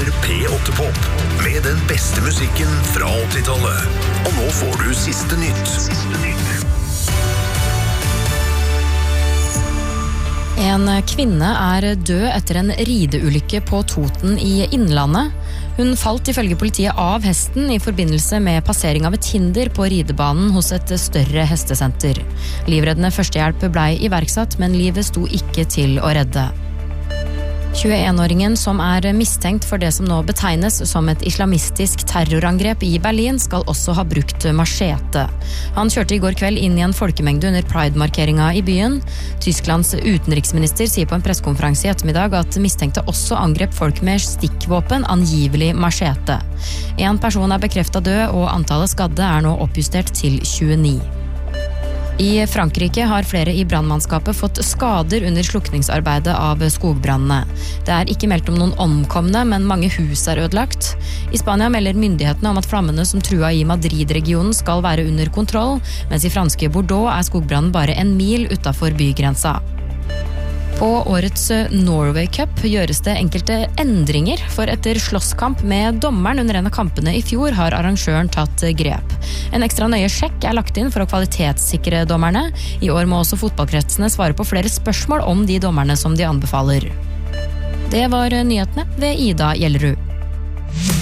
hører P8-pop med den beste musikken fra 80-tallet. Og nå får du siste nytt. En kvinne død etter en rideulykke på Toten i Innlandet. Hun falt ifølge politiet av hesten i forbindelse med passering av et hinder på ridebanen hos et større hestesenter. Livreddende førstehjelp ble iverksatt, men livet sto ikke til å redde. 21-åringen som mistenkt for det som nå betegnes som et islamistisk terrorangrep i Berlin, skal også ha brukt machete. Han kjørte i går kveld inn i en folkemengde under Pride-markeringa i byen. Tysklands utenriksminister sier på en pressekonferanse i ettermiddag at mistenkte også angrep folk med stikkvåpen, angivelig machete. En person bekreftet død, og antallet skadde nå oppjustert til 29. I Frankrike har flere i brannmannskapet fått skader under slukningsarbeidet av skogbrannene. Det ikke meldt om noen omkomne, men mange hus ødelagt. I Spania melder myndighetene om at flammene som trua i Madrid-regionen skal være under kontroll, mens i franske Bordeaux skogbrannen bare en mil utenfor bygrensa. På årets Norway Cup gjøres det enkelte endringer, for etter slåsskamp med dommeren under en av kampene i fjor har arrangøren tatt grep. En ekstra nøye sjekk lagt inn for å kvalitetssikre dommerne. I år må også fotballkretsene svare på flere spørsmål om de dommerne som de anbefaler. Det var nyhetene ved Ida Gjellerud.